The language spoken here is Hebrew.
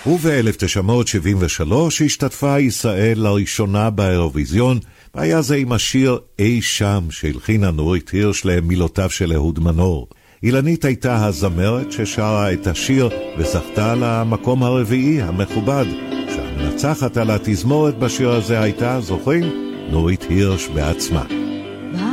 וב-1973 השתתפה ישראל לראשונה באירוויזיון, והיה זה עם השיר אי שם שהלחינה נורית הירש למילותיו של אהוד מנור. אילנית הייתה הזמרת ששרה את השיר וזכתה למקום הרביעי המכובד. שהמנצחת על התזמורת בשיר הזה הייתה, זוכרים? נורית הירש בעצמה.